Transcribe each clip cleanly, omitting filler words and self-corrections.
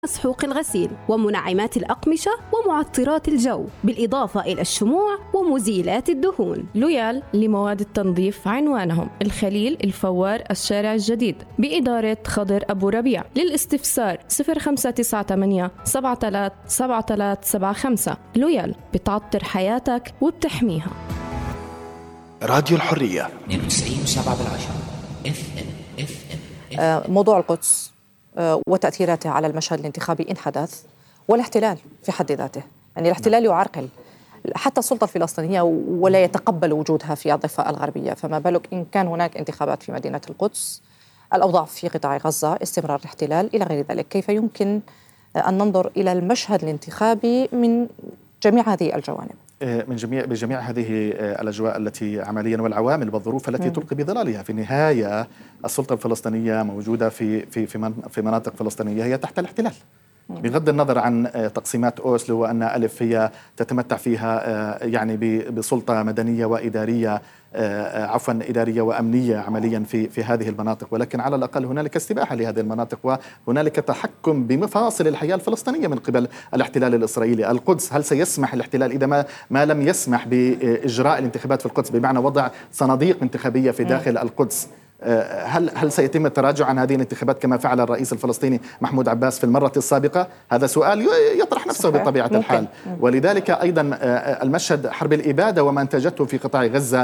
مسحوق الغسيل ومنعمات الأقمشة ومعطرات الجو، بالإضافة إلى الشموع ومزيلات الدهون. لويال لمواد التنظيف عنوانهم الخليل الفوار الشارع الجديد بإدارة خضر أبو ربيع. للاستفسار 0598 737375. لويال بتعطر حياتك وبتحميها. راديو الحرية 92.7 FM. موضوع القدس وتأثيراته على المشهد الانتخابي إن حدث، والاحتلال في حد ذاته. يعني الاحتلال يعرقل حتى السلطة الفلسطينية ولا يتقبل وجودها في الضفة الغربية، فما بالك إن كان هناك انتخابات في مدينة القدس، الأوضاع في قطاع غزة، استمرار الاحتلال إلى غير ذلك. كيف يمكن أن ننظر إلى المشهد الانتخابي من جميع هذه الجوانب؟ بجميع هذه الأجواء التي عمليا والعوامل والظروف التي تلقي بظلالها. في النهاية السلطة الفلسطينية موجودة في مناطق فلسطينية هي تحت الاحتلال، بغض النظر عن تقسيمات أوسلو وأن ألف هي تتمتع فيها يعني بسلطة مدنية وإدارية إدارية وأمنية عمليا في هذه المناطق، ولكن على الأقل هنالك استباحة لهذه المناطق وهنالك تحكم بمفاصل الحياة الفلسطينية من قبل الاحتلال الإسرائيلي. القدس، هل سيسمح الاحتلال إذا ما لم يسمح بإجراء الانتخابات في القدس، بمعنى وضع صناديق انتخابية في داخل القدس، هل سيتم التراجع عن هذه الانتخابات كما فعل الرئيس الفلسطيني محمود عباس في المرة السابقة؟ هذا سؤال يطرح نفسه بطبيعة الحال. ولذلك أيضا المشهد حرب الإبادة وما انتجته في قطاع غزة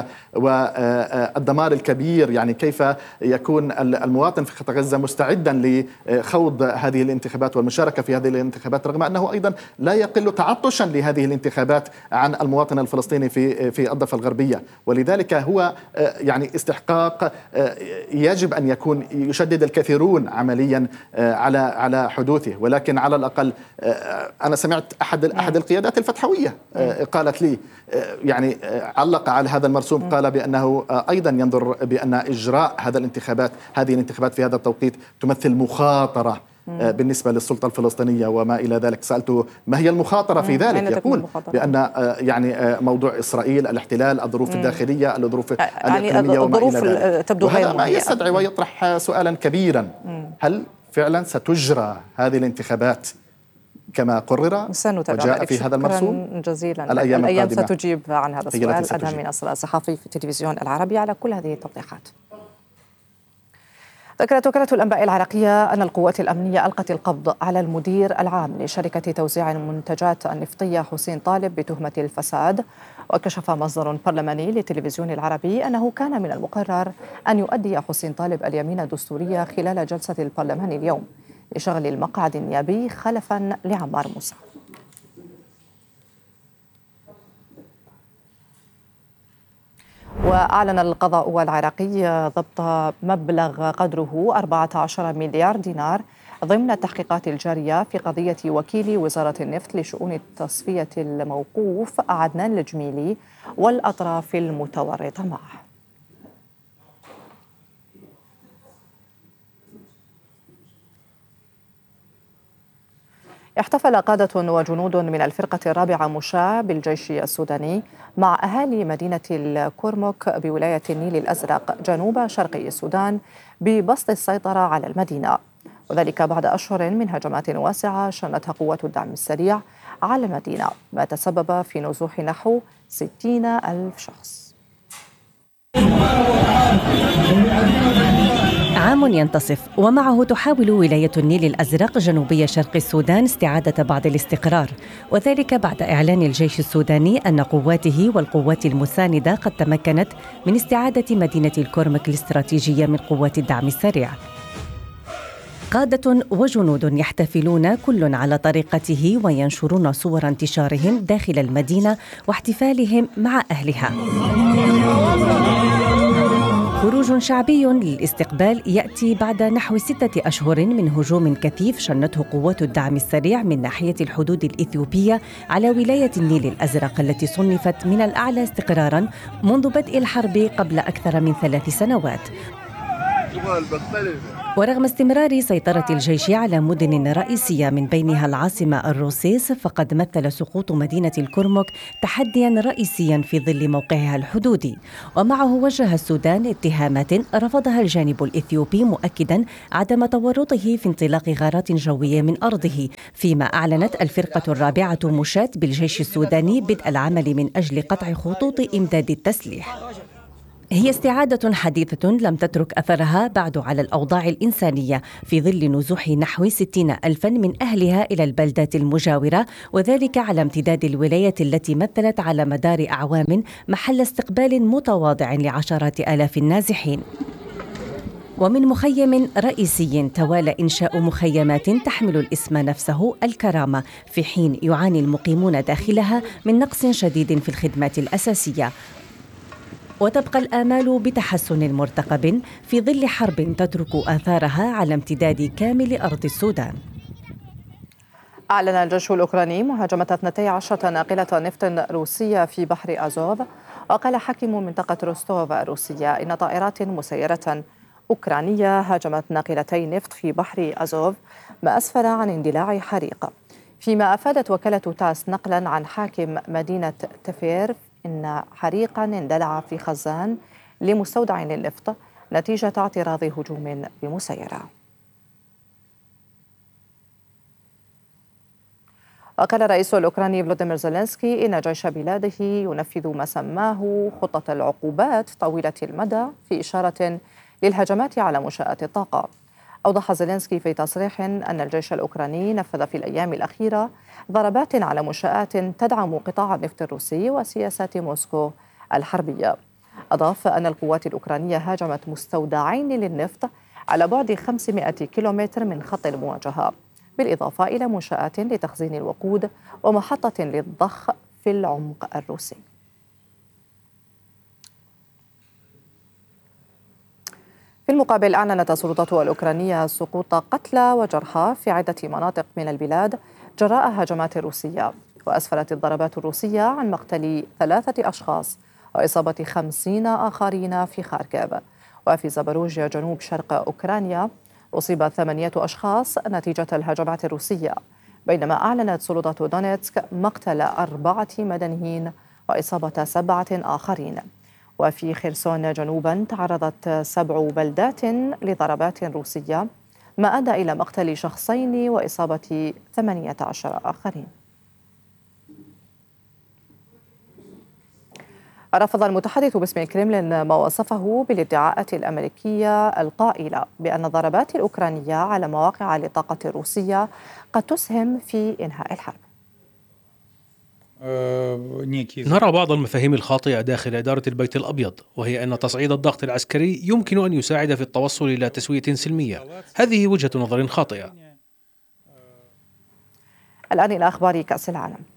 والدمار الكبير، يعني كيف يكون المواطن في قطاع غزة مستعدا لخوض هذه الانتخابات والمشاركة في هذه الانتخابات، رغم أنه أيضا لا يقل تعطشا لهذه الانتخابات عن المواطن الفلسطيني في الضفة الغربية. ولذلك هو يعني استحقاق يجب أن يكون يشدد الكثيرون عمليا على حدوثه. ولكن على الأقل أنا سمعت أحد القيادات الفتحوية قالت لي يعني علق على هذا المرسوم، قال بأنه أيضا ينظر بأن إجراء هذه الانتخابات في هذا التوقيت تمثل مخاطرة بالنسبة للسلطة الفلسطينية وما إلى ذلك. سألته ما هي المخاطرة في ذلك؟ يقول بأن يعني موضوع إسرائيل، الاحتلال، الظروف الداخلية، الظروف الإقليمية وما إلى ذلك. وهذا ما يستدعي ويطرح سؤالا كبيرا: هل فعلا ستجرى هذه الانتخابات كما قرر وجاء في هذا المرسوم؟ جزيلا. الأيام ستجيب عن هذا السؤال. أدهم من الصحفي في التلفزيون العربي على كل هذه التوضيحات. ذكرت وكالة الأنباء العراقية أن القوات الأمنية ألقت القبض على المدير العام لشركة توزيع المنتجات النفطية حسين طالب بتهمة الفساد. وكشف مصدر برلماني للتلفزيون العربي أنه كان من المقرر أن يؤدي حسين طالب اليمين الدستورية خلال جلسة البرلمان اليوم لشغل المقعد النيابي خلفا لعمار موسى. وأعلن القضاء العراقي ضبط مبلغ قدره 14 مليار دينار ضمن التحقيقات الجارية في قضية وكيل وزارة النفط لشؤون التصفية الموقوف عدنان الجميلي والأطراف المتورطة معه. احتفل قادة وجنود من الفرقة الرابعة مشاة بالجيش السوداني مع أهالي مدينة الكرمك بولاية النيل الأزرق جنوب شرقي السودان ببسط السيطرة على المدينة، وذلك بعد أشهر من هجمات واسعة شنتها قوات الدعم السريع على المدينة، ما تسبب في نزوح نحو 60,000 شخص. عام ينتصف ومعه تحاول ولاية النيل الأزرق جنوبي شرق السودان استعادة بعض الاستقرار، وذلك بعد إعلان الجيش السوداني أن قواته والقوات المساندة قد تمكنت من استعادة مدينة الكرمك الاستراتيجية من قوات الدعم السريع. قادة وجنود يحتفلون كل على طريقته وينشرون صور انتشارهم داخل المدينة واحتفالهم مع أهلها. خروج شعبي للاستقبال يأتي بعد نحو 6 أشهر من هجوم كثيف شنته قوات الدعم السريع من ناحية الحدود الإثيوبية على ولاية النيل الأزرق التي صنفت من الأعلى استقراراً منذ بدء الحرب قبل أكثر من 3 سنوات. ورغم استمرار سيطرة الجيش على مدن رئيسية من بينها العاصمة الروسيس، فقد مثل سقوط مدينة الكرمك تحدياً رئيسياً في ظل موقعها الحدودي. ومعه وجه السودان اتهامات رفضها الجانب الإثيوبي، مؤكداً عدم تورطه في انطلاق غارات جوية من أرضه، فيما أعلنت الفرقة الرابعة مشاة بالجيش السوداني بدء العمل من أجل قطع خطوط إمداد التسليح. هي استعادة حديثة لم تترك أثرها بعد على الأوضاع الإنسانية، في ظل نزوح نحو 60,000 من أهلها إلى البلدات المجاورة، وذلك على امتداد الولاية التي مثلت على مدار أعوام محل استقبال متواضع لعشرات آلاف النازحين. ومن مخيم رئيسي توالى إنشاء مخيمات تحمل الاسم نفسه الكرامة، في حين يعاني المقيمون داخلها من نقص شديد في الخدمات الأساسية. وتبقى الآمال بتحسن مرتقب في ظل حرب تترك آثارها على امتداد كامل أرض السودان. أعلن الجيش الأوكراني مهاجمة 12 ناقلة نفط روسية في بحر أزوف. وقال حاكم منطقة روستوف الروسية إن طائرات مسيرة أوكرانية هاجمت ناقلتي نفط في بحر أزوف، ما أسفر عن اندلاع حريق. فيما أفادت وكالة تاس نقلا عن حاكم مدينة تفير إن حريقا اندلع في خزان لمستودع للنفط نتيجة اعتراض هجوم بمسيرة. وقال الرئيس الأوكراني فلوديمير زيلينسكي إن جيش بلاده ينفذ ما سماه خطة العقوبات طويلة المدى، في إشارة للهجمات على منشآت الطاقة. أوضح زيلينسكي في تصريح أن الجيش الأوكراني نفذ في الأيام الأخيرة ضربات على منشآت تدعم قطاع النفط الروسي وسياسات موسكو الحربية. أضاف أن القوات الأوكرانية هاجمت مستودعين للنفط على بعد 500 كيلومتر من خط المواجهة، بالإضافة إلى منشآت لتخزين الوقود ومحطة للضخ في العمق الروسي. في المقابل، أعلنت السلطات الأوكرانية سقوط قتلى وجرحى في عدة مناطق من البلاد جراء هجمات روسية. وأسفرت الضربات الروسية عن مقتل 3 أشخاص وإصابة 50 آخرين في خاركيف. وفي زاباروجيا جنوب شرق أوكرانيا أصيب 8 أشخاص نتيجة الهجمات الروسية، بينما أعلنت سلطات دونيتسك مقتل 4 مدنيين وإصابة 7 آخرين. وفي خرسون جنوبا تعرضت 7 بلدات لضربات روسية، ما أدى إلى مقتل 2 وإصابة 18 آخرين. رفض المتحدث باسم الكرملين ما وصفه بالادعاءات الأمريكية القائلة بأن الضربات الأوكرانية على مواقع للطاقة الروسية قد تسهم في إنهاء الحرب. نرى بعض المفاهيم الخاطئة داخل إدارة البيت الأبيض، وهي أن تصعيد الضغط العسكري يمكن أن يساعد في التوصل إلى تسوية سلمية. هذه وجهة نظر خاطئة. الآن إلى أخبار كأس العالم.